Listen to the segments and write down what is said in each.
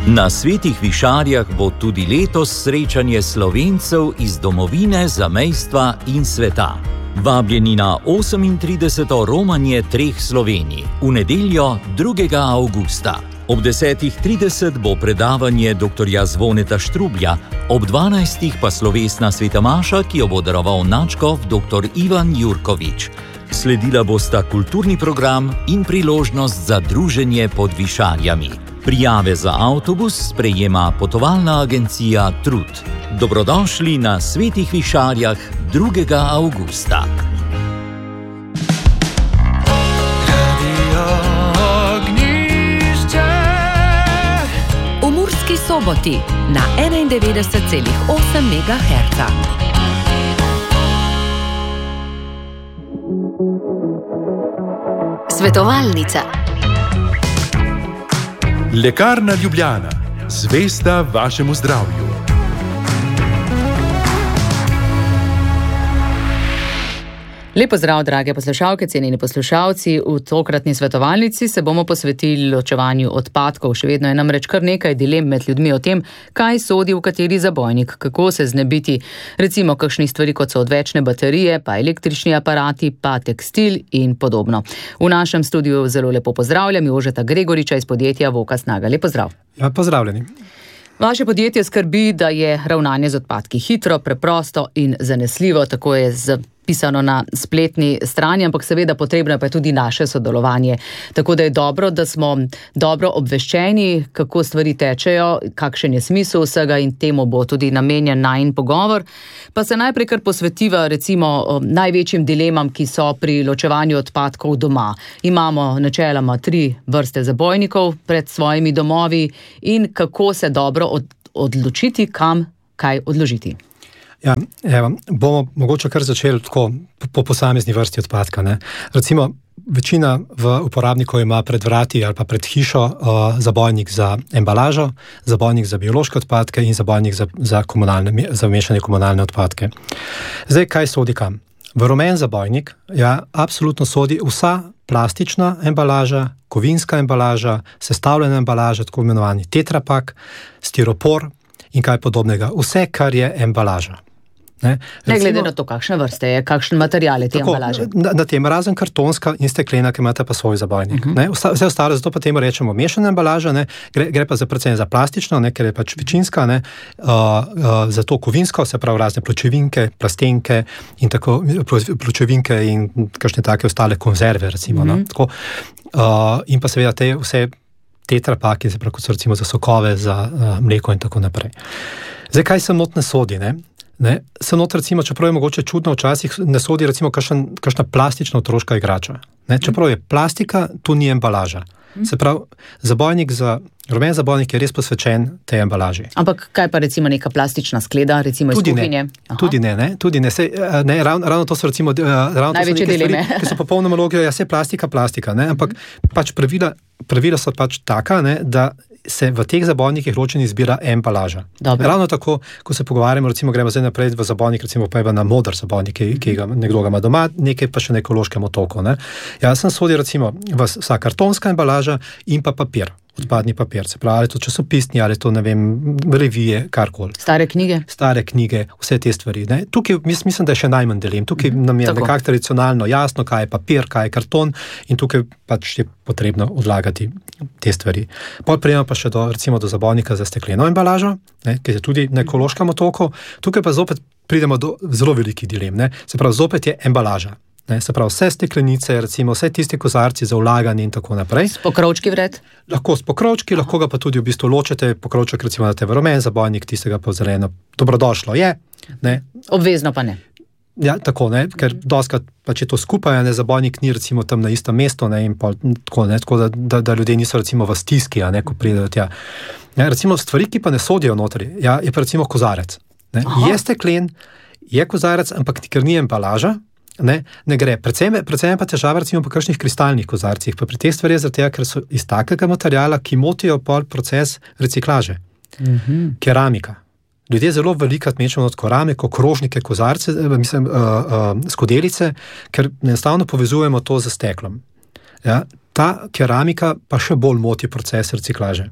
Na Svetih Višarjah bo tudi letos srečanje Slovencev iz domovine, zamejstva in sveta. Vabljeni na 38. romanje treh Slovenij v nedeljo 2. avgusta. Ob 10.30 bo predavanje dr. Zvoneta Štrublja, ob 12. pa slovesna sveta maša, ki jo bo daroval nadškof dr. Ivan Jurkovič. Sledila bosta kulturni program in priložnost za druženje pod Višarjami. Prijave za avtobus sprejema potovalna agencija Trud. Dobrodošli na Svetih Višarjah 2. avgusta. V Murski Soboti na 91,8 MHz. Svetovalnica. Lekarna Ljubljana, zvesta vašemu zdravju. Lepo zdrav, drage poslušalke, cenjeni poslušalci. V tokratni svetovalnici se bomo posvetili ločevanju odpadkov. Še vedno je namreč kar nekaj dilem med ljudmi o tem, kaj sodi v kateri zabojnik, kako se znebiti recimo kakšnih stvari, kot so odvečne baterije, pa električni aparati, pa tekstil in podobno. V našem studiu zelo lepo pozdravljam Jožeta Gregoriča iz podjetja Voka Snaga. Lepo zdrav. Ja, pozdravljeni. Vaše podjetje skrbi, da je ravnanje z odpadki hitro, preprosto in zanesljivo, tako je zapisano na spletni strani, ampak seveda potrebno pa je tudi naše sodelovanje. Tako da je dobro, da smo dobro obveščeni, kako stvari tečejo, kakšen je smisel vsega in temu bo tudi namenjen najin pogovor. Pa se najprej kar posvetiva recimo največjim dilemam, ki so pri ločevanju odpadkov doma. Imamo načeloma 3 vrste zabojnikov pred svojimi domovi in kako se dobro odločiti, kam kaj odložiti. Ja, evo, bomo mogoče kar začeli tako po posamezni vrsti odpadka. Ne? Recimo, večina uporabnikov ima pred vrati ali pa pred hišo zabojnik za embalažo, zabojnik za biološke odpadke in zabojnik za mešane komunalne odpadke. Zdaj, kaj sodi kam? V rumen zabojnik absolutno sodi vsa plastična embalaža, kovinska embalaža, sestavljena embalaža, tako imenovani tetrapak, stiropor in kaj podobnega. Vse, kar je embalaža. Ne glede na to, kakšne vrste je, kakšen material je te embalaže. Na tem razen kartonska in steklena, ki imate pa svoj zabojnik. Vse ostalo, zato pa temu rečemo mešana embalaža, gre pa predvsem za plastično, ker je pač večinska, za to kovinsko, se pravi razne pločevinke, plastenke in tako, pločevinke in kakšne take ostale konzerve, recimo. Tako, in pa seveda te vse tetrapaki, se pravi, kot so recimo za sokove, za mleko in tako naprej. Zdaj, kaj se not ne sodi, Se not, recimo, čeprav je mogoče čudno, včasih ne sodi recimo kakšna plastična otroška igrača. Čeprav je plastika, tu ni embalaža. Se pravi, rumen zabojnik je res posvečen tej embalaži. Ampak kaj pa recimo neka plastična skleda, recimo iz kuhinje? Tudi ne. Ravno to so recimo največje dileme. Ki so popolnoma logijo, vse plastika, ampak pač pravila so pač taka, da se v teh zabojnikih ločeno izbira embalaža. Ravno tako, ko se pogovarjamo, recimo gremo zdaj naprej v zabojnik, recimo pa je na moder zabojnik, ki ga nekdo ima doma, nekaj pa še na ekološkem otoku. Jaz sem sodi recimo vsa kartonska embalaža in pa papir. Odpadni papir, se pravi, ali to časopisni, ali to, revije, karkoli. Stare knjige, vse te stvari. Tukaj mislim, da je še najmanj dilem. Tukaj nam je nekako tradicionalno jasno, kaj je papir, kaj je karton in tukaj pač je potrebno odlagati te stvari. Potem prijemo pa še do zabojnika za stekleno embalažo, ki je tudi na ekološkem otoku. Tukaj pa zopet pridemo do zelo velikih dilem. Se pravi, zopet je embalaža. Se pravi, vse steklenice, recimo vse tisti kozarci za vlaganje in tako naprej. S pokrovčki vred? Lahko s pokrovčki, lahko ga pa tudi v bistvu ločete, pokrovček recimo date v rumen zabojnik, tistega pa v zeleno. Dobrodošlo je. Obvezno pa ne. Ja, tako, ker doskrat pač je to skupaj, zabojnik ni recimo tam na istem mestu, in tako, da ljudje niso recimo v stiski, ko pridejo tja. Recimo stvari, ki pa ne sodijo notri, je pa recimo kozarec. Je steklen, je kozarec, ampak ker ni embalaža, ne gre. Predvsem pa težava recimo po kakšnih kristalnih kozarcih, pa pri teh stvari zaradi tega, ker so iz takega materiala, ki motijo proces reciklaže. Keramika. Ljudje zelo velikrat mečemo od keramiko, krožnike, kozarce, skodelice, ker enostavno povezujemo to z steklom. ta keramika pa še bolj moti proces reciklaže.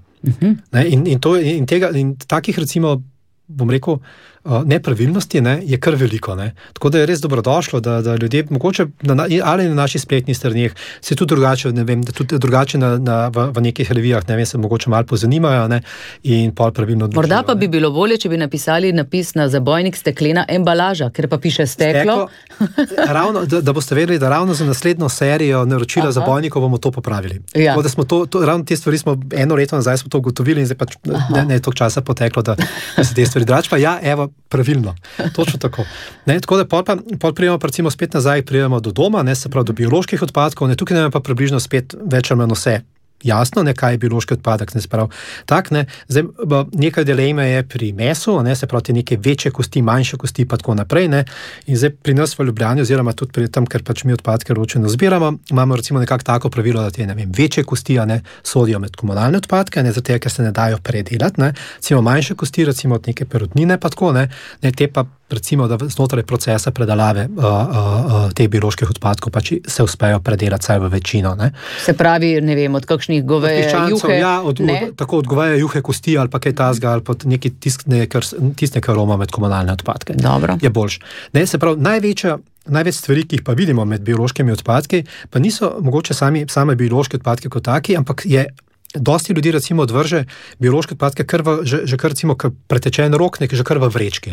In takih recimo, bom rekel, nepravilnosti je kar veliko. Tako da je res dobrodošlo, da ljudje mogoče ali na naših spletnih straneh se tudi drugače, tudi drugače v nekih revijah, se mogoče malo pozanimajo in pol pravilno odločijo. Morda pa bi bilo bolje, če bi napisali napis na zabojnik steklena embalaža, ker pa piše steklo. Ravno, da boste vedeli, da ravno za naslednjo serijo naročila zabojnikov bomo to popravili. Ja. Tako da smo ravno te stvari smo eno leto nazaj smo to ugotovili in zdaj pač ne je toliko časa poteklo, da se te stvari drugače. Pa ja, evo, pravilno. Točno tako. Tako da pol prijemo recimo spet nazaj, prijemo do doma, se pravi do bioloških odpadkov, tukaj nam je pa približno spet več ali manj vse jasno, kaj je biološki odpadek, se pravi. Zdaj, nekaj dileme je pri mesu, se pravi te neke večje kosti, manjše kosti pa tako naprej, in zdaj pri nas v Ljubljani oziroma tudi pri tam, ker pač mi odpadke ločeno zbiramo, imamo recimo nekako tako pravilo, da te, večje kosti, sodijo med komunalne odpadke, zato ker se ne dajo predelati, recimo manjše kosti, recimo od neke perutnine pa tako, te pa recimo, da znotraj procesa predalave teh bioloških odpadkov pač se uspejo predelati saj v večino. Se pravi, ne vem, od kakšnih goveje juhe? Ja, tako od goveje juhe kosti ali pa kaj tazga ali pa neki tisne aroma med komunalne odpadke. Dobro. Je boljš. Se pravi, največ stvari, ki jih pa vidimo med biološkimi odpadki, pa niso mogoče same biološke odpadke kot taki, ampak je dosti ljudi recimo odvrže biološke odpadke že kar recimo pretečen rok, že kar v vrečki.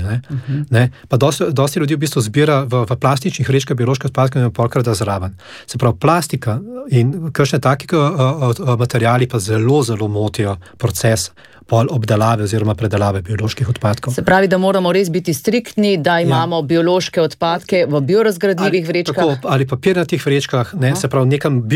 Pa dosti ljudi v bistvu zbira v plastičnih vrečkah biološke odpadke in polkrat da zraven. Se pravi, plastika in kakšne taki materiali pa zelo, zelo motijo proces pol obdelave oziroma predelave bioloških odpadkov. Se pravi, da moramo res biti striktni, da imamo biološke odpadke v biorazgradljivih vrečkah. Ali papirnatih vrečkah, se pravi,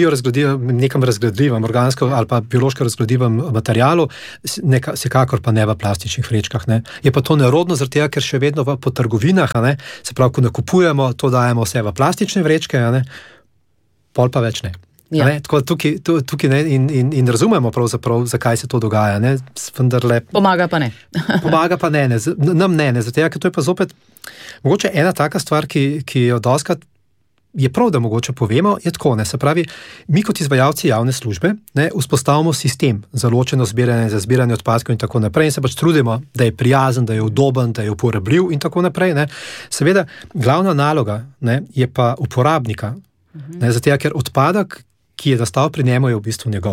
nekam razgradljivem organsko ali pa biološko razgradljivem materialu, vsekakor pa ne v plastičnih vrečkah. Je pa to nerodno, zaradi tega, ker še vedno po trgovinah, se pravi, ko nakupujemo, to dajemo vse v plastične vrečke, pol pa več ne. Ja. Tako tukaj in razumemo pravzaprav, zakaj se to dogaja. Vendarle, pomaga pa ne. Pomaga pa ne. Nam ne. Zato je, ker to je pa zopet mogoče ena taka stvar, ki jo dostikrat je prav, da mogoče povemo, je tako. Se pravi, mi kot izvajalci javne službe vzpostavimo sistem za ločeno zbiranje, za zbiranje odpadkov in tako naprej in se pač trudimo, da je prijazen, da je udoben, da je uporabljiv in tako naprej. Seveda, glavna naloga je pa uporabnika. Zato je, ker odpadek, ki je nastal pri njemu, je v bistvu njegov.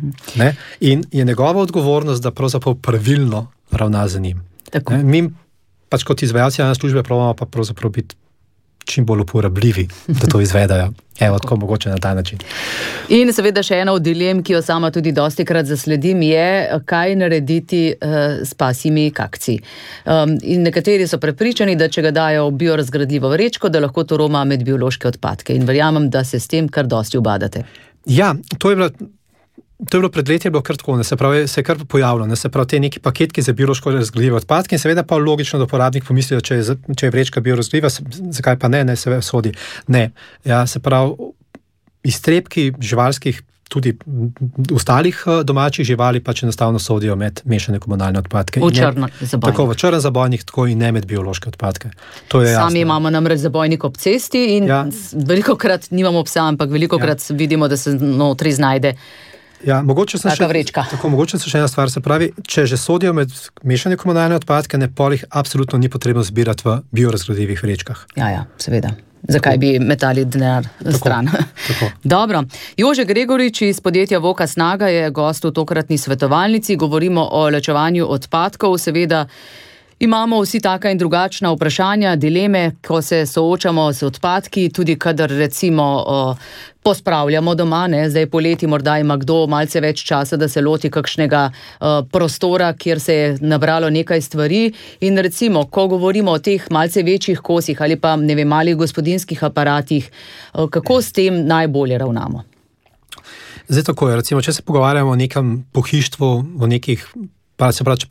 In je njegova odgovornost, da pravzaprav pravilno ravna za njim. Mi pač kot izvajalci javne službe probamo pa pravzaprav biti čim bolj uporabljivi, da to izvedajo. Evo, tako mogoče na ta način. In seveda še ena od dilem, ki jo sama tudi dostikrat zasledim, je, kaj narediti s pasjimi kakci. In nekateri so prepričani, da če ga dajo v biorazgradljivo vrečko, da lahko to roma med biološke odpadke. In verjamem, da se s tem kar dosti ubadate. Ja, to je bilo pred leti, je bilo kar tako, se je kar pojavilo, se pravi te neki paketki za biološko razgradljive odpadke in seveda pa logično, da uporabnik pomisli, če je vrečka biorazgradljiva, zakaj pa ne se sodi. Ne, ja, se pravi, iztrebki živalskih, tudi ostalih domačih živali pač enostavno sodijo med mešane komunalne odpadke. V črn zabojnik. Tako v črn zabojnik, tako in ne med biološke odpadke. To je jasno. Sami imamo namreč zabojnik ob cesti in velikokrat nimamo psa, ampak velikokrat vidimo, da se notri znajde mogoče so še ena stvar, se pravi, če že sodijo med mešane komunalne odpadke, pol jih absolutno ni potrebno zbirati v biorazgradljivih vrečkah. Ja, seveda. Zakaj bi metali denar stran? Tako. Dobro. Jože Gregorič iz podjetja Voka Snaga je gost v tokratni svetovalnici. Govorimo o ločevanju odpadkov. Seveda imamo vsi taka in drugačna vprašanja, dileme, ko se soočamo s odpadki, tudi kadar recimo pospravljamo doma, zdaj poleti morda ima kdo malce več časa, da se loti kakšnega prostora, kjer se je nabralo nekaj stvari in recimo, ko govorimo o teh malce večjih kosih ali pa malih gospodinjskih aparatih, kako s tem najbolje ravnamo? Zdaj tako je, recimo, če se pogovarjamo o nekem pohištvu, o nekih Se pravi,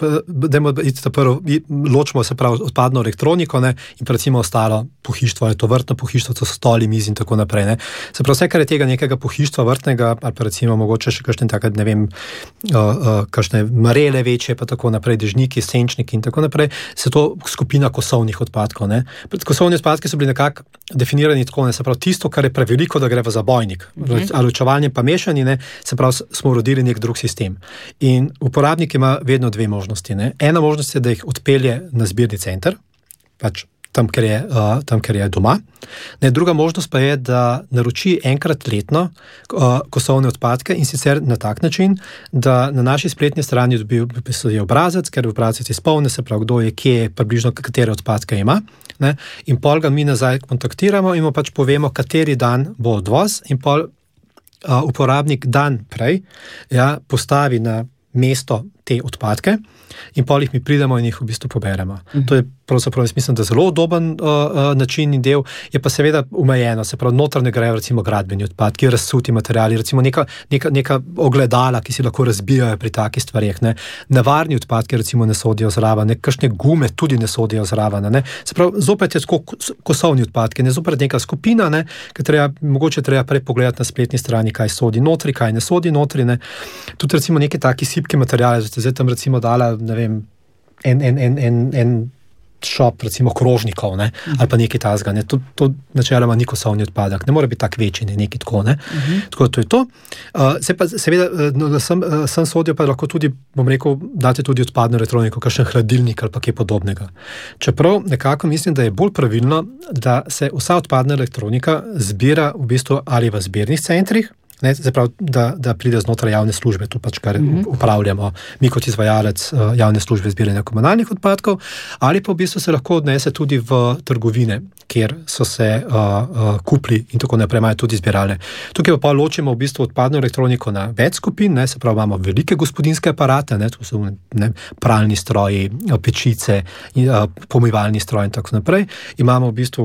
ločimo se pravi odpadno elektroniko, ne, in pa recimo ostalo pohištvo, ali to vrtno pohištvo, to so stoli, mizi in tako naprej. Ne. Se pravi, vse, kar je tega nekega pohištva vrtnega, ali pa recimo mogoče še kakšne takrat, ne vem, kakšne marele večje, pa tako naprej, dežniki, senčniki in tako naprej, se to skupina kosovnih odpadkov. Ne. Kosovni odpadki so bili nekako definirani tako, ne, se pravi, tisto, kar je preveliko, da gre v zabojnik, ali ločevalni pa mešani, ne, se pravi, smo urodili nek drug sistem. In uporabnik ima vedno dve možnosti. Ne. Ena možnost je, da jih odpelje na zbirni center, pač tam, kjer je doma. Ne, druga možnost pa je, da naroči enkrat letno kosovne odpadke in sicer na tak način, da na naši spletni strani dobi obrazec, ker obrazec izpolne, se pravi, kdo je, kje je, približno katere odpadke ima. Ne, in pol ga mi nazaj kontaktiramo in mu pač povemo, kateri dan bo odvoz in pol uporabnik dan prej postavi na mesto te odpadke in pol jih mi pridemo in jih v bistvu poberemo. To je pravzaprav, jaz mislim, da zelo udoben način in del, je pa seveda omejeno, se pravi, noter ne grejo recimo gradbeni odpadki, razsuti materiali, recimo neka ogledala, ki si lahko razbijajo pri takih stvareh, ne. Nevarni odpadki recimo ne sodijo zraven, kakšne gume tudi ne sodijo zraven, ne. Se pravi, zopet je tako kosovni odpadki, ne, zopet neka skupina, ne, mogoče treba prej pogledati na spletni strani, kaj sodi notri, kaj ne sodi notri, ne. Tudi recimo neki taki sipki materiali, zdaj tam recimo dala, ne vem, en šop, recimo krožnikov, ne, ali pa nekaj tazga, ne, to načeloma ni kosovni odpadek, ne more biti tak večji, ne, nekaj tako, ne, tako da to je to. Seveda, sem sodijo pa lahko tudi, bom rekel, date tudi odpadno elektroniko, kakšen hladilnik ali pa kaj podobnega. Čeprav nekako mislim, da je bolj pravilno, da se vsa odpadna elektronika zbira v bistvu ali v zbirnih centrih, ne, zaprav, da pride znotraj javne službe, to pač, kar upravljamo mi kot izvajalec javne službe zbiranja komunalnih odpadkov, ali pa v bistvu se lahko odnese tudi v trgovine, kjer so se kupli in tako naprej, imajo tudi zbiralne. Tukaj pa ločimo v bistvu odpadno elektroniko na več skupin, ne, se pravi, imamo velike gospodinjske aparate, ne, to so, ne, pralni stroji, pečice, pomivalni stroji in tako naprej. Imamo v bistvu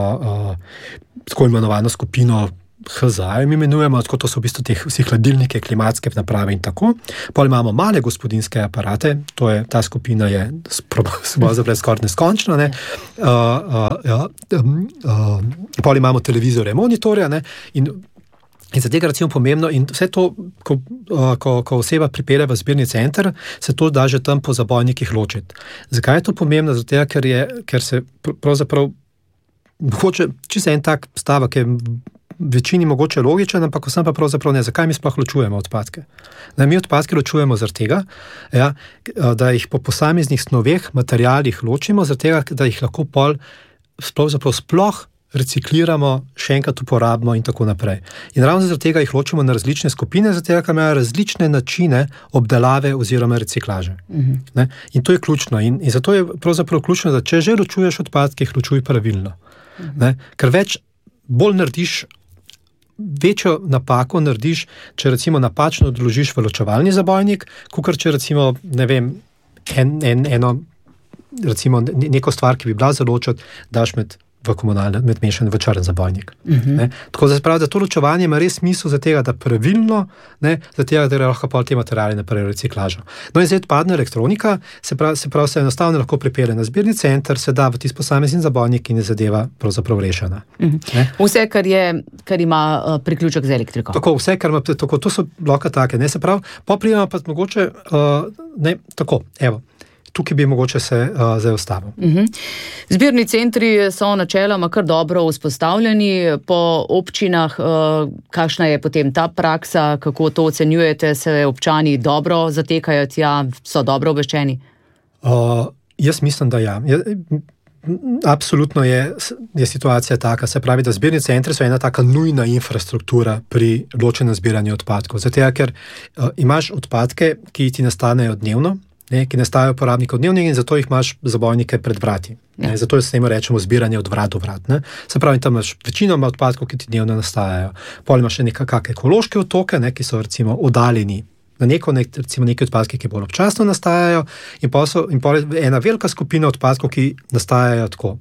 tako imenovano skupino HZA, mi imenujemo, tako to so v bistvu vsi hladilnike, klimatske naprave in tako. Potem imamo male gospodinjske aparate, ta skupina je skoraj neskončna, ne. Potem imamo televizore, monitorja, ne, in za tega recimo pomembno, in vse to, ko oseba pripelje v zbirni center, se to da že tam po zabojnikih ločiti. Zakaj je to pomembno? Zato, ker se pravzaprav mogoče čisto en tak stavek je večini mogoče logičen, ampak vsem pa pravzaprav ne. Zakaj mi sploh ločujemo odpadke? Mi odpadke ločujemo zaradi tega, da jih po posameznih snoveh, materialih ločimo, zaradi tega, da jih lahko sploh recikliramo, še enkrat uporabimo in tako naprej. In ravno zaradi tega jih ločimo na različne skupine, zaradi tega, ker imajo različne načine obdelave oziroma reciklaže. Ne? In to je ključno. In zato je pravzaprav ključno, da če že ločuješ odpadke, jih ločuj pravilno. Ne? Ker bolj narediš, večjo napako narediš, če recimo napačno odložiš v ločevalni zabojnik, kakor če recimo, ne vem, recimo neko stvar, ki bi bila za ločiti, daš med mešan v črn zabojnik. Tako da se pravi, da to ločevanje ima res smisel za tega, da pravilno, ne, za tega, da lahko pol te materiale naprej reciklažo. No in zdaj odpadna elektronika, se pravi, se enostavno lahko pripelje na zbirni center, se da v tisti posamezni zabojnik in je zadeva pravzaprav rešena. Vse, kar ima priključek z elektriko. Tako, vse, kar ima, tako, to so lahko take, ne, se pravi, pa prijema pa mogoče, ne, tako, evo. Tukaj bi mogoče se zdaj ustavil. Zbirni centri so načeloma kar dobro vzpostavljeni po občinah. Kakšna je potem ta praksa, kako to ocenjujete, se občani dobro zatekajo tja, so dobro obveščeni? Jaz mislim, da ja. Absolutno je situacija taka, se pravi, da zbirni centri so ena taka nujna infrastruktura pri ločenem zbiranju odpadkov. Zato, ker imaš odpadke, ki ti nastanejo dnevno, ne, ki nastajajo uporabnikov dnevno in zato jih imaš zabojnike pred vrati. Ja. Zato se temu rečemo zbiranje od vrat do vrat. Ne. Se pravi, tam imaš večinoma odpadkov, ki ti dnevno nastajajo. Potem imaš še nekakšne ekološke otoke, ne, ki so recimo oddaljeni na recimo neki odpadki, ki bolj občasno nastajajo in potem ena velika skupina odpadkov, ki nastajajo tako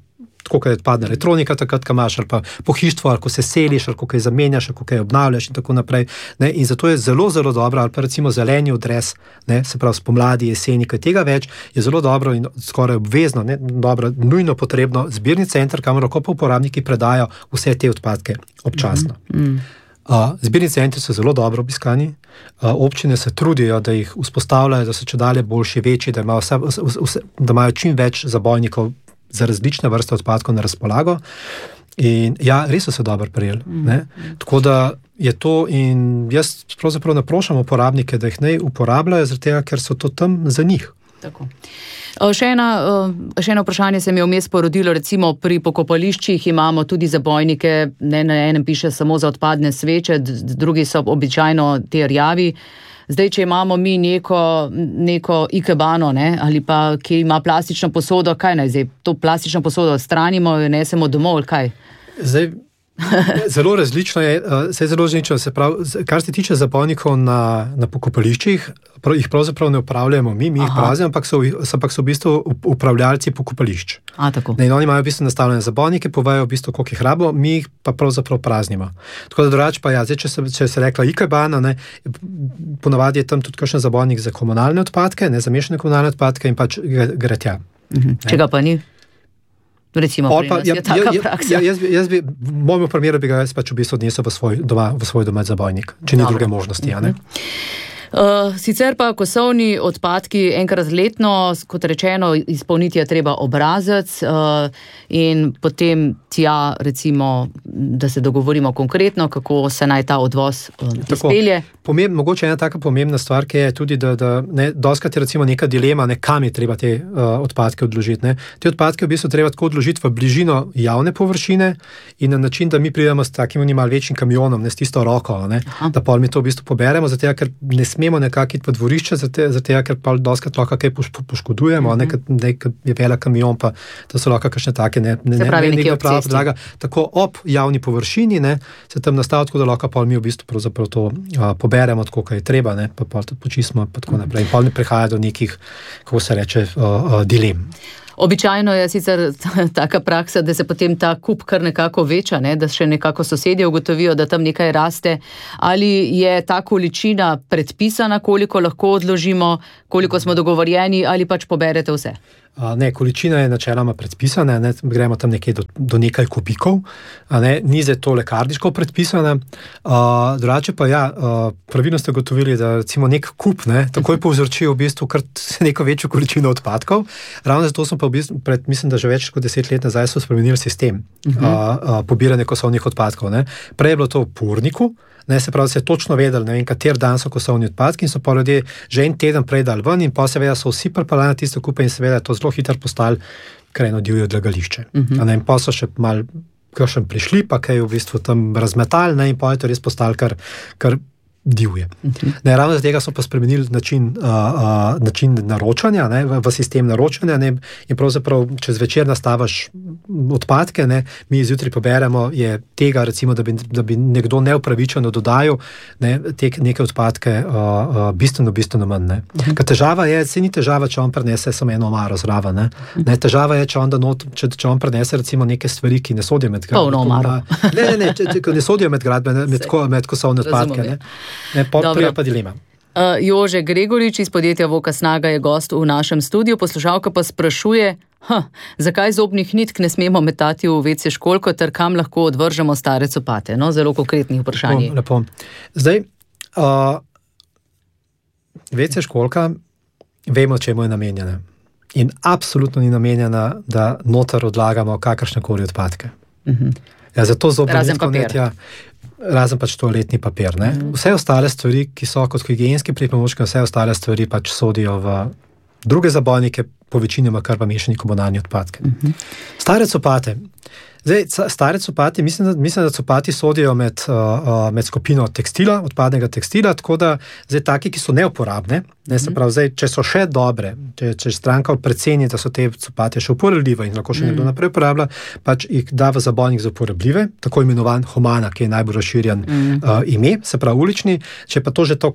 tako kot je odpadna elektronika, takrat, ko imaš ali pa pohištvo, ali ko se seliš, ali ko kaj zamenjaš, ali ko kaj obnavljaš in tako naprej. Ne? In zato je zelo, zelo dobro, ali pa recimo zeleni odres, ne? Se pravi spomladi, jeseni, kaj tega več, je zelo dobro in skoraj obvezno, ne? Dobro, nujno potrebno zbirni center, kamor lahko pa uporabniki predajo vse te odpadke občasno. Zbirni centri so zelo dobro obiskani, občine se trudijo, da jih vzpostavljajo, da so čedalje boljši, večji, da imajo čim več zabojnikov za različne vrste odpadkov na razpolago. In ja, res so se dobro prijeli. Tako da je to, in jaz pravzaprav naprošam uporabnike, da jih ne uporabljajo, zaradi tega, ker so to tam za njih. Tako. Še eno vprašanje se mi je vmes porodilo, recimo pri pokopališčih imamo tudi zabojnike, ne na enem piše samo za odpadne sveče, drugi so običajno te rjavi. Zdaj, če imamo mi neko ikebano, ne, ali pa ki ima plastično posodo, kaj naj zdaj? To plastično posodo odstranimo, jo nesemo domov, ali kaj? Zdaj, zelo različno je, se pravi, kar se tiče zabojnikov na pokopališčih, jih pravzaprav ne upravljamo mi jih praznimo, ampak so v bistvu upravljalci pokopališč. Tako. In oni imajo v bistvu nastavljene zabojnike, povejo v bistvu, koliko jih rabo, mi jih pa pravzaprav praznimo. Tako da drugače pa ja, zdaj, če se rekla ikebana, ne, ponavadi je tam tudi kakšen zabojnik za komunalne odpadke, ne, za mešane komunalne odpadke in pač gre tja. Če ga pa ni? Recimo, pri nas je taka praksa. Jaz bi, v mojem primeru bi ga jaz pač v bistvu odnesel v svoj domač zabojnik, če ni druge možnosti, ja, ne? Sicer pa kosovni odpadki enkrat letno, kot rečeno, izpolniti je treba obrazec in potem tja, recimo, da se dogovorimo konkretno, kako se naj ta odvoz izpelje. Mogoče ena taka pomembna stvar, ki je tudi, da dostikrat je recimo neka dilema, kam je treba te odpadke odložiti. Ne? Te odpadke v bistvu treba tako odložiti v bližino javne površine in na način, da mi pridemo s takim malo večjim kamionom, ne s tisto roko, ne? Da pol mi to v bistvu poberemo, zato ker ne smemo nekako iti v dvorišče, zato ker pa dostikrat lahko kaj poškodujemo, nekaj je velik kamion, pa to so lahko kakšne take nekaj prava podlaga. Tako ob javni površini, ne, se tam nastavi, tako da lahko pol mi v bistvu pravzaprav to poberemo, tako kaj je treba, ne, pa pol tudi počistimo, pa tako naprej. In pol ne prihaja do nekih, kako se reče, dilem. Običajno je sicer taka praksa, da se potem ta kup kar nekako veča, ne? Da še nekako sosedje ugotovijo, da tam nekaj raste. Ali je ta količina predpisana, koliko lahko odložimo, koliko smo dogovorjeni, ali pač poberete vse? Ne, količina je načeloma predpisana, ne, gremo tam nekje do nekaj kubikov, ni zdaj to lekarniško predpisana. Drugače pa ja, pravilno ste ugotovili, da recimo nek kup, ne, takoj povzroči v bistvu kar neko večjo količino odpadkov. Ravno zato smo pa v bistvu mislim, da že več kot 10 let nazaj so spremenili sistem pobiranja kosovnih odpadkov. Ne. Prej je bilo to v Purniku, ne, se pravi, se je točno vedeli, ne vem, kater dan so kosovni odpadki in so pa ljudje že en teden prej dali ven in pa seveda so vsi pripeljali na tiste kupe in seveda je to zelo hitro postalo kar eno divje odlagališče. In pa so še malo kakšen prišli, pa kaj v bistvu tam razmetali, ne, in pa je to res postalo kar divje. Ne, ravno zaradi tega so pa spremenili način naročanja, ne, v sistem naročanja, ne, in pravzaprav čez večer nastaviš odpadke, ne, mi zjutraj poberemo, je tega recimo, da bi nekdo neupravičeno dodajal, ne, neke odpadke bistveno manj. Ne. Ker težava je, se ni težava, če on prinese samo eno omaro zraven. Ne, težava je, če on prinese recimo neke stvari, ki ne sodijo med gradbene. Polno omaro. Ne sodijo med gradbene, med kosovne odpadke. Ne, prija pa dilema. Jože Gregorič iz podjetja Voka Snaga je gost v našem studiu, poslušalka pa sprašuje, zakaj zobnih nitk ne smemo metati v WC školjko ter kam lahko odvržemo stare copate? No, zelo konkretnih vprašanj. Lepo. Zdaj, WC školjka, vemo, čemu je namenjena. In absolutno ni namenjena, da noter odlagamo kakršnekoli odpadke. Ja, zato zobne nitke razen pač toaletni papir. Ne? Vse ostale stvari, ki so kot higienski pripomočki, vse ostale stvari pač sodijo v druge zabojnike, po večini kar pa mešani komunalni odpadke. Stare copate. Zdaj, stare copati, mislim, da copati sodijo med skupino tekstila, odpadnega tekstila, tako da zdaj taki, ki so neuporabne, ne, se pravi, zdaj, če so še dobre, če stranka preceni, da so te copate še uporabljive in lahko še nekdo naprej uporablja, pač jih da v zabojnik za uporabljive, tako imenovan humana, ki je najbolj razširjen ime, se pravi ulični, če pa to že tok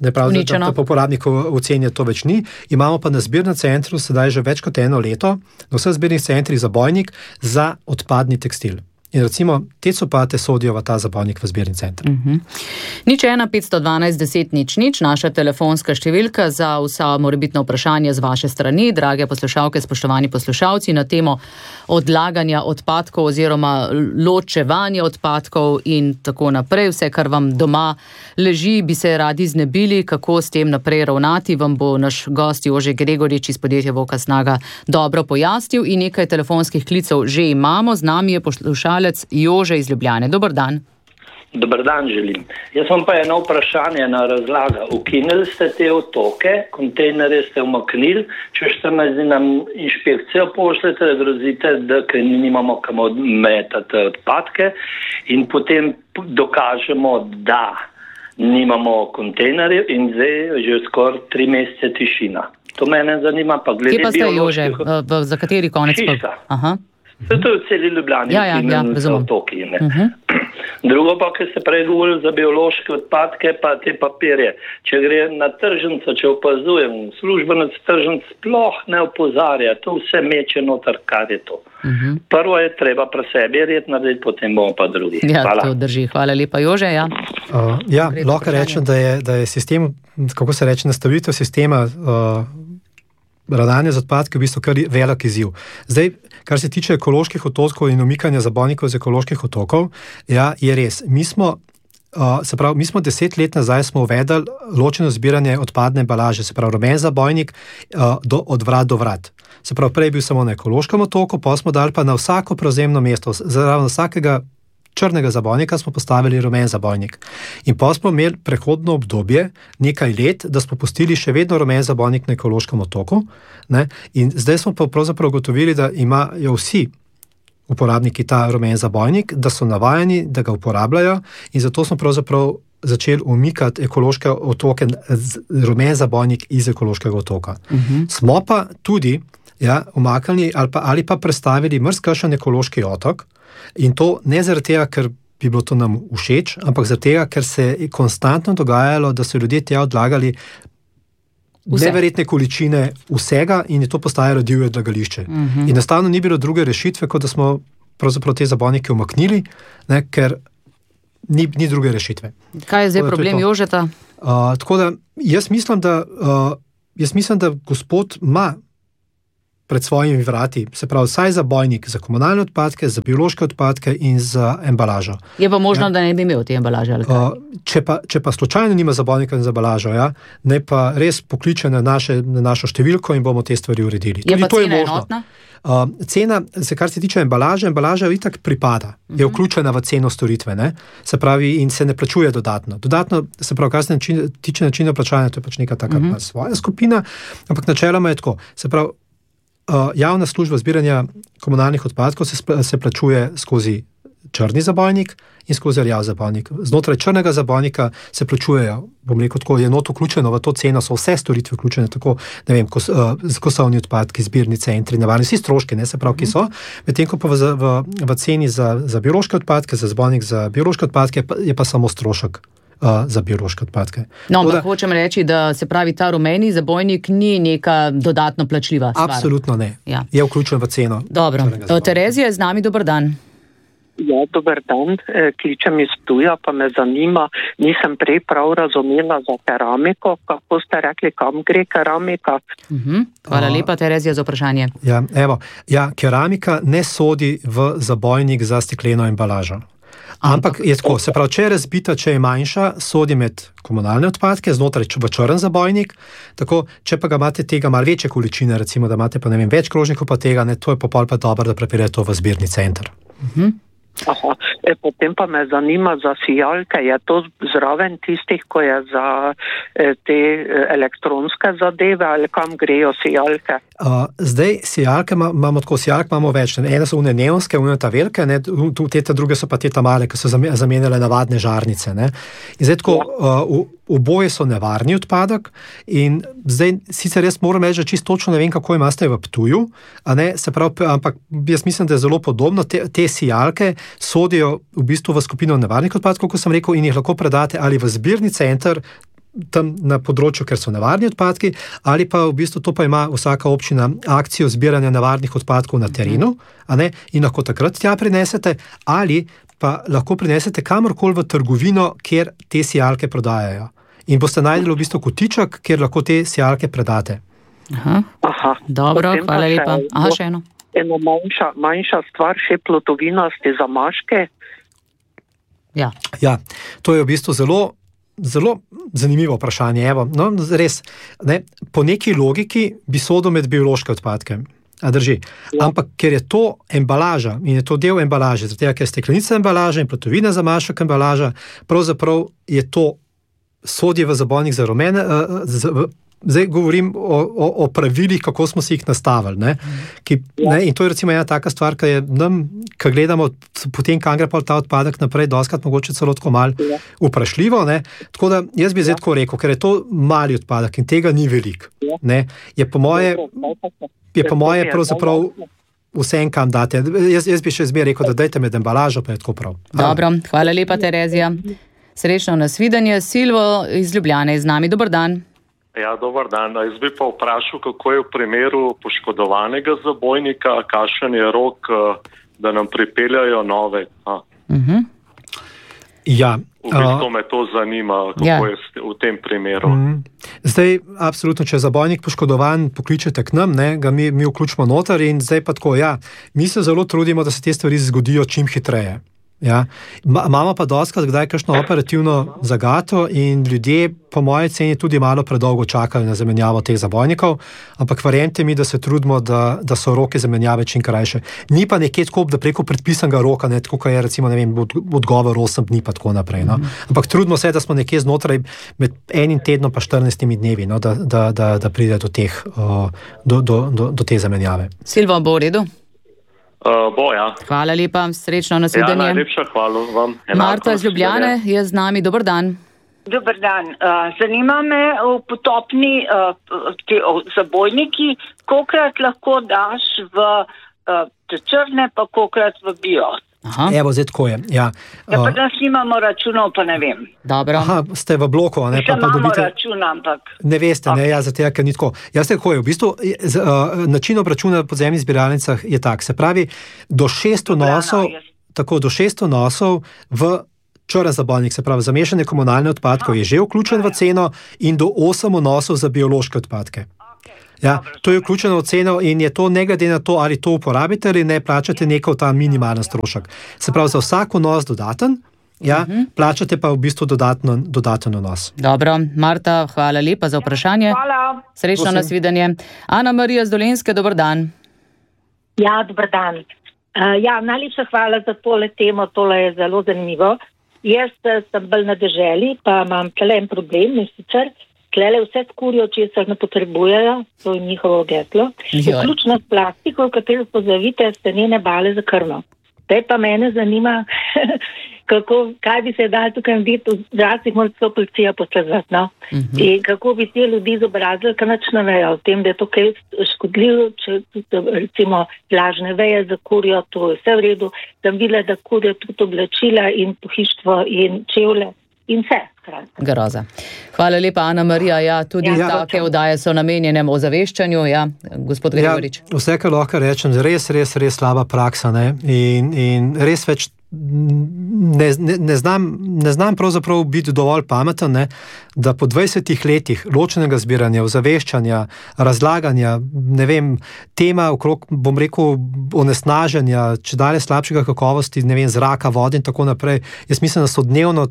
da po uporabniku oceni to več ni. Imamo pa na zbirnem centru sedaj že več kot 1 leto, na vseh zbirnih centrih zabojnik za odpadni tekstil. In recimo, te copate sodijo v ta zabojnik v zbirni center. 01 512 10 00, naša telefonska številka za vsa morebitna vprašanja z vaše strani, drage poslušalke, spoštovani poslušalci, na temo odlaganja odpadkov oziroma ločevanja odpadkov in tako naprej. Vse, kar vam doma leži, bi se radi znebili, kako s tem naprej ravnati, vam bo naš gost Jože Gregorič iz podjetja Voka Snaga dobro pojasnil in nekaj telefonskih klicev že imamo. Z nami je poslušalec Jože iz Ljubljane. Dober dan. Dober dan želim. Jaz vam pa eno vprašanje na razlaga. Ukinili ste te otoke, kontejnere ste umaknili, če 14 dni nam inšpekcijo pošljete, da grozite, da nimamo kam odmetati odpadke in potem dokažemo, da nimamo kontejnerjev in zdaj že skoraj 3 mesece tišina. To mene zanima, pa glede bioloških... Kje pa ste, Jože? Za kateri konec? Šiša. Aha. To je v celi Ljubljani, razumem. Otoki. Drugo pa, ker ste prej govorili za biološke odpadke, pa te papirje. Če gre na tržnico, če opazujem, službenec tržnic sploh ne opozarja, to vse meče noter, kar je to. Prvo je treba pri sebi red narediti, potem bomo pa drugi. Hvala. To drži. Hvala lepa, Jože. Lahko rečem, da je sistem, kako se reče, nastavitev sistema ravnanja z odpadki v bistvu kar velik izziv. Zdaj, kar se tiče ekoloških otokov in umikanja zabojnikov z ekoloških otokov, je res. Mi smo 10 let nazaj smo uvedli ločeno zbiranje odpadne embalaže, se pravi rumen zabojnik od vrat do vrat. Se pravi, prej je bil samo na ekološkem otoku, pa smo dali pa na vsako prevzemno mesto, zraven vsakega črnega zabojnika smo postavili rumen zabojnik. In pa smo imeli prehodno obdobje, nekaj let, da smo pustili še vedno rumen zabojnik na ekološkem otoku. Ne? In zdaj smo pa pravzaprav ugotovili, da imajo vsi uporabniki ta rumen zabojnik, da so navajeni, da ga uporabljajo in zato smo pravzaprav začeli umikati ekološke otoke, rumen zabojnik iz ekološkega otoka. Smo pa tudi umaknili ali pa prestavili marsikakšen ekološki otok, in to ne zaradi tega, ker bi bilo to nam všeč, ampak zaradi tega, ker se je konstantno dogajalo, da so ljudje tja odlagali neverjetne količine vsega in je to postajalo divje odlagališče. In enostavno ni bilo druge rešitve, kot da smo pravzaprav te zabojnike umaknili, ker ni druge rešitve. Kaj je zdaj problem Jožeta? Tako da jaz mislim, da gospod ima pred svojimi vrati, se pravi vsaj zabojnik za komunalne odpadke, za biološke odpadke in za embalažo. Je pa možno, da ne bi imel te embalaže ali kaj? Če pa slučajno nima zabojnika za embalažo, ne pa res pokliče na našo številko in bomo te stvari uredili. Je pa cena enotna? Cena, kar se tiče embalaža itak pripada, je vključena v ceno storitve, ne? Se pravi, in se ne plačuje dodatno. Dodatno, se pravi, kar se tiče načina plačanja, to je pač neka taka svoja skupina, ampak načeloma je tako. Se pravi, javna služba zbiranja komunalnih odpadkov se plačuje skozi črni zabojnik in skozi rjav zabojnik. Znotraj črnega zabojnika se plačujejo, bom rekel tako, je not vključeno v to ceno, so vse storitve vključene, tako, ne vem, kosovni odpadki, zbirni centri, navarni, vsi stroški, ne, se pravi, ki so, medtem ko pa v ceni za biološke odpadke, za zabojnik za biološke odpadke je pa samo strošek za biološke odpadke. No, ampak hočem reči, da se pravi, ta rumeni zabojnik ni neka dodatno plačljiva stvar. Absolutno ne. Je vključen v ceno. Dobro. Terezija je z nami, dober dan. Ja, dober dan. Kličem iz Ptuja, pa me zanima, nisem prej prav razumela za keramiko, kako ste rekli, kam gre keramika? Hvala lepa, Terezija, za vprašanje. Keramika ne sodi v zabojnik za stekleno embalažo. Ampak je tako, se pravi, če je razbita, če je manjša, sodi med komunalne odpadke, znotraj v črn zabojnik, tako, če pa ga imate tega malo večje količine, recimo, da imate pa ne vem, več krožnikov pa tega, ne, to je pa dobro, da prepelje to v zbirni center. Aha, potem pa me zanima za sijalke, je to zraven tistih, ko je za te elektronske zadeve ali kam grejo sijalke? Zdaj, sijalke imamo več, ene so une neonske, une ta velike, te druge so pa te ta male, ki so zamenjale navadne žarnice, ne. In zdaj tako, oboje so nevarni odpadek in zdaj sicer jaz moram reči, da čisto točno ne vem, kako imate v Ptuju, se pravi, ampak jaz mislim, da je zelo podobno, te sijalke sodijo v bistvu v skupino nevarnih odpadkov, kot sem rekel, in jih lahko predate ali v zbirni center tam na področju, ker so nevarni odpadki, ali pa v bistvu to pa ima vsaka občina akcijo zbiranja nevarnih odpadkov na terenu, a ne, in lahko takrat tja prinesete, ali pa lahko prinesete kamorkoli v trgovino, kjer te sijalke prodajajo. In boste najdeli v bistvu kotiček, kjer lahko te sijalke predate. Aha. Dobro, hvala lepa. Še eno. Eno manjša stvar, še plutovinasti zamaške. Ja, to je v bistvu zelo zanimivo vprašanje. Evo, no, res, ne, po neki logiki bi sodil med biološke odpadke. A drži. Ja. Ampak ker je to embalaža in je to del embalaže, zato ker je steklenica embalaža in plutovina zamašek embalaža, pravzaprav je to sodje v zabojnik za rumene, zdaj govorim o pravilih, kako smo si jih nastavili. Ne? In to je recimo ena taka stvar, ki je nam, ko gledamo potem, kam gre pa ta odpadek naprej, doskrat mogoče celo tako malo vprašljivo. Ne? Tako da jaz bi zdaj tako rekel, ker je to mali odpadek in tega ni veliko. Je po moje pravzaprav vsem, kam date. Jaz bi še zmeraj rekel, da dajte med embalažo, pa je tako prav. Dobro, hvala lepa, Terezija. Srečno nasvidenje. Silvo iz Ljubljane je z nami. Dober dan. Ja, dober dan. Jaz bi pa vprašal, kako je v primeru poškodovanega zabojnika, kakšen je rok, da nam pripeljajo nove. Ja. V bistvu me to zanima, kako je v tem primeru. Zdaj, absolutno, če je zabojnik poškodovan, pokličete k nam, ne, ga mi vključimo noter in zdaj pa tako, mi se zelo trudimo, da se te stvari zgodijo čim hitreje. Ja. Imamo pa dostakrat kdaj kakšno operativno zagato in ljudje po moje ceni tudi malo predolgo čakajo na zamenjavo teh zabojnikov, ampak verjemite mi, da se trudimo, da so roke zamenjave čim krajše. Ni pa nekje tako, da preko predpisanega roka, ne, tako je recimo, ne vem, odgovor 8 dni pa tako naprej. No. Ampak trudimo se, da smo nekje znotraj med 1 tednom pa 14 dnevi, no, da pride do te zamenjave. Silva, bo v redu? Ja. Hvala lepa, srečno nasvidenje. Ja, najlepša hvala vam. Marta iz Ljubljane je z nami, dober dan. Dober dan. Zanima me v potopni zabojniki, kolikrat lahko daš v črne, pa kolikrat v bio. Aha. Evo, zdaj tako je. Ja, pa da snimamo računov, pa ne vem. Dobro. Aha, ste v bloku, ne? Pa imamo račun, ampak... Ne veste, ne, zato ker ni tako. Jaz te tako je, v bistvu, način obračuna v podzemnih zbiralnicah je tak, se pravi, do 600 nosov v črn zabojnik, se pravi, za mešane komunalne odpadkov je že vključen v ceno in do 8 nosov za biološke odpadke. Ja, to je vključeno v ceno in je to ne glede na to, ali to uporabite ali ne, plačate nekaj ta minimalen strošek. Se pravi, za vsak vnos dodaten, plačate pa v bistvu dodaten vnos. Dobro, Marta, hvala lepa za vprašanje. Hvala. Srečno nasvidenje. Ana Marija z Dolenjske, dober dan. Ja, dober dan. Najlepša hvala za tole temo, tole je zelo zanimivo. Jaz sem bolj na deželi, pa imam tale en problem, in sicer tlele vse skurijo, česar ne potrebujejo, to je njihovo getlo. Vključno s plastiko, v katero pozavite stenene bale za krmo. Zdaj pa mene zanima, kaj bi se dal tukaj narediti, včasih mora to policija posledati, no? In kako bi te ljudi izobrazili, ker nič ne vejo o tem, da je to kaj škodljivo, če recimo lažne veje zakurijo, to je vse v redu. Sem videla, da kurijo tudi oblačila in pohištvo in čevlje. In vse. Groza. Hvala lepa, Ana Marija. Ja, tudi take oddaje so namenjene ozaveščanju. Ja, gospod Gregorič. Vse, kar lahko rečem, res slaba praksa. Ne? In res več ne znam pravzaprav biti dovolj pameten, ne? Da po 20 letih ločenega zbiranja, ozaveščanja, razlaganja, ne vem, tema okrog, bom rekel, onesnaženja, če dalje slabšega kakovosti, ne vem, zraka, vode in tako naprej. Jaz mislim, da so dnevno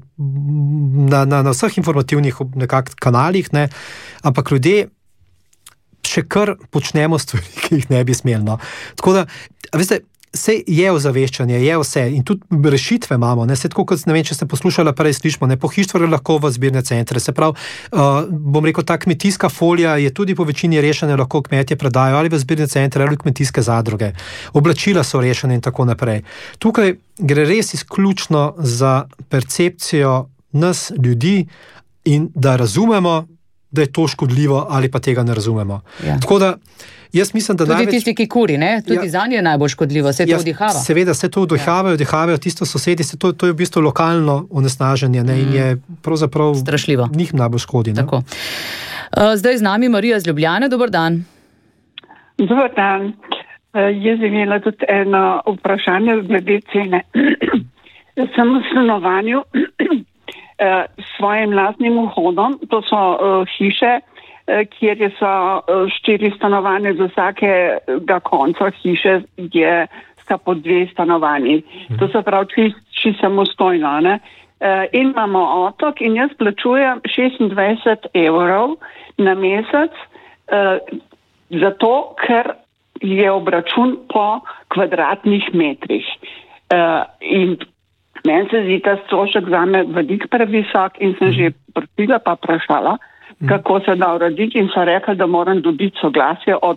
na vseh informativnih kanalih, ne? Ampak ljudje še kar počnemo stvari, ki jih ne bi smeli. No? Tako da, veste, vse je ozaveščanje, je vse in tudi rešitve imamo, ne, tako kot, ne vem, če ste poslušali, prej slišimo, ne, pohištvali lahko v zbirne centre, se pravi, bom rekel, ta kmetijska folija je tudi po večini rešena, lahko kmetje predajo ali v zbirne centre ali v kmetijske zadruge, oblačila so rešene in tako naprej. Tukaj gre res izključno za percepcijo nas ljudi in da razumemo, da je to škodljivo ali pa tega ne razumemo. Ja. Tako da jaz mislim, da tudi tisti, ki kuri, ne? Tudi za nje je najbolj škodljivo, se to vdihava. Seveda, se to vdihavajo tisto sosedi, to je v bistvu lokalno onesnaženje, ne? In je pravzaprav strašljivo. Njih najbolj škodi. Ne? Tako. Zdaj z nami Marija z Ljubljane, dober dan. Dober dan. Jaz imela tudi eno vprašanje glede cene. Sem v stanovanju s svojim lastnim vhodom, to so hiše, kjer so 4 stanovanja, z vsakega konca hiše sta po 2 stanovanji. To se pravi čisto samostojno. Ne? In imamo otok in jaz plačujem 26 € na mesec, zato ker je obračun po kvadratnih metrih. In meni se zdi ta strošek zame veliko previsok in sem že prosila pa vprašala, kako se da urediti in so rekli, da moram dobiti soglasje od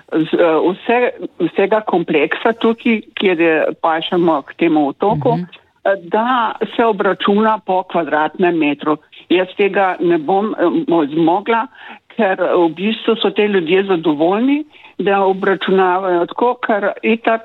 vsega kompleksa tukaj, kjer pašemo k temu otoku, da se obračuna po kvadratnem metru. Jaz tega ne bom zmogla, ker v bistvu so te ljudje zadovoljni, da obračunavajo tako, ker itak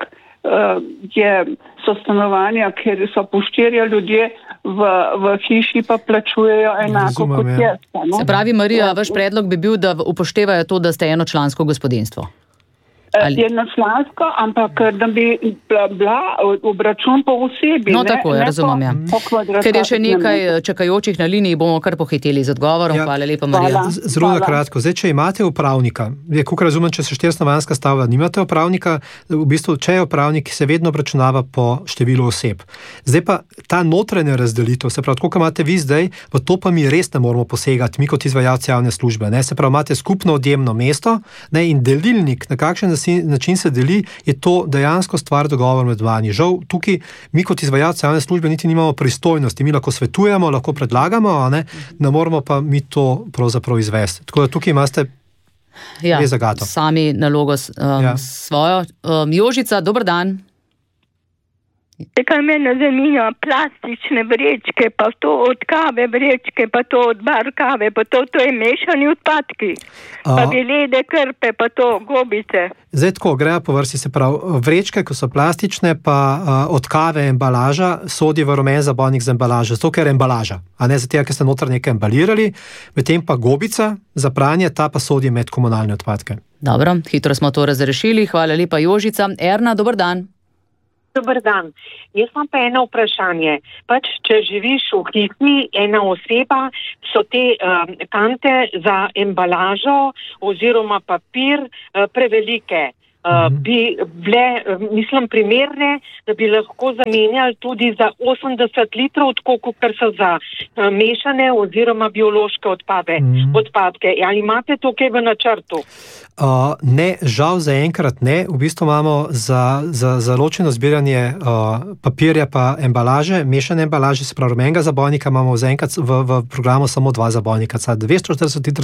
so stanovanja, kjer so po 4 ljudje v hiši pa plačujejo enako kot jaz. Se pravi, Marija, vaš predlog bi bil, da upoštevajo to, da ste enočlansko gospodinjstvo. Jednočlansko, ampak da bi bila obračun po osebi. No, tako je, razumem, ja. Ker je še nekaj čakajočih na liniji, bomo kar pohiteli z odgovorom. Hvala lepa, Marija. Zelo kratko. Zdaj, če imate upravnika, koliko razumem, če se 4-stanovanjska stavba, nimate upravnika, v bistvu, če je upravnik, se vedno obračunava po številu oseb. Zdaj pa ta notranja razdelitev, se pravi, koliko imate vi zdaj, v to pa mi res ne moramo posegati, mi kot izvajalci javne službe. Ne? Se pravi, imate skupno odjemno mesto, ne? In delilnik, na kakšen način se deli, je to dejansko stvar dogovor med vami. Žal, tukaj mi kot izvajalci javne službe niti nimamo pristojnosti. Mi lahko svetujemo, lahko predlagamo, ne moramo pa mi to pravzaprav izvesti. Tako da tukaj imate zagato. Sami nalogo svojo. Jožica, dober dan. Kaj mene zanima, plastične vrečke, pa to od kave vrečke, pa to od bar kave, pa to je mešani odpadki. Pa belede krpe, pa to gobice. Zdaj tako, grejo po vrsti, se pravi, vrečke, ko so plastične, pa od kave embalaža, sodi v rumen zabojnik za embalažo, zato ker je embalaža, a ne zato, ker ste noter nekaj embalirali, medtem pa gobica za pranje, ta pa sodi med komunalne odpadke. Dobro, hitro smo to razrešili, hvala lepa Jožica. Erna, dober dan. Dobar dan. Jaz imam pa eno vprašanje. Če živiš v hiši, ena oseba, so te kante za embalažo oziroma papir prevelike. Bi bile, mislim, primerne, da bi lahko zamenjali tudi za 80 litrov, tako kar so za mešane oziroma biološke odpadke. Ali imate to kaj v načrtu? Ne, žal zaenkrat ne. V bistvu imamo za ločeno zbiranje papirja pa embalaže, mešane embalaže, se pravi rumenega zabojnika, imamo zaenkrat v programu samo 2 zabojnika, 240 litrov